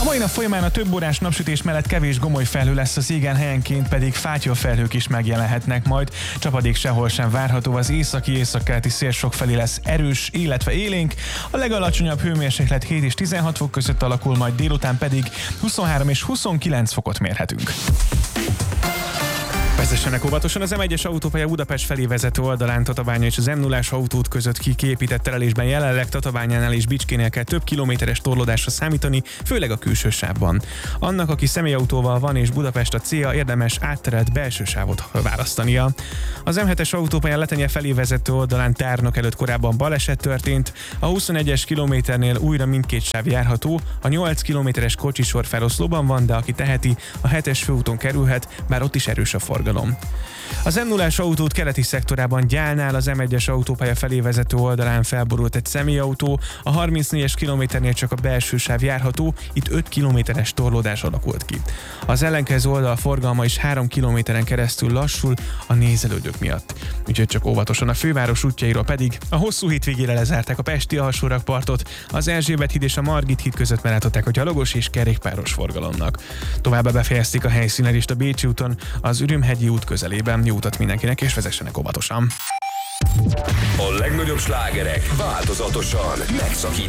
Mai nap folyamán a több órás napsütés mellett kevés gomoly felhő lesz az égen, helyenként pedig fátyolfelhők is megjelenhetnek majd. Csapadék sehol sem várható, az északi-északkeleti szél sokfelé lesz erős, illetve élénk. A legalacsonyabb hőmérséklet 7 és 16 fok között alakul, majd délután pedig 23 és 29 fokot mérhetünk. Vezessenek óvatosan, az M1-es autópálya Budapest felé vezető oldalán Tatabánya és az M0-as autóút között kiépített terelésben jelenleg Tatabányánál és Bicskénél kell több kilométeres torlódásra számítani, főleg a külső sávban. Annak, aki személyautóval van és Budapest a célja, érdemes átterelt belső sávot választania. Az M7-es autópálya Letenye felé vezető oldalán Tárnok előtt korábban baleset történt, a 21-es kilométernél újra mindkét sáv járható, a 8 kilométeres kocsisor feloszlóban van, de aki teheti, a 7-es főúton kerülhet, bár ott is erős a forgalom. Az M0-as autóút keleti szektorában Gyálnál az M1-es autópálya felé vezető oldalán felborult egy személyautó, a 34-es kilométernél csak a belső sáv járható, itt 5 kilométeres torlódás alakult ki. Az ellenkező oldal forgalma is 3 kilométeren keresztül lassul a nézelődők miatt. Úgyhogy csak óvatosan, a főváros útjairól pedig a hosszú hétvégére lezárták a pesti alsórakpartot, az Erzsébet híd és a Margit híd között megállították a gyalogos és kerékpáros forgalomnak. Továbbá befejezték a helyszínelést a Bécsi úton, az Ürümhegyi út közelében. Jó utat mindenkinek, és vezessenek óvatosan! A legnagyobb slágerek változatosan megszakítottak.